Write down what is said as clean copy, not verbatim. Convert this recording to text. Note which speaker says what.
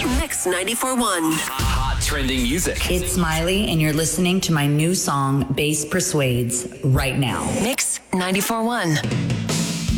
Speaker 1: Mix 94.1.
Speaker 2: Hot trending music.
Speaker 3: It's Miley, and you're listening to my new song, Bass Persuades, right now.
Speaker 1: Mix 94.1.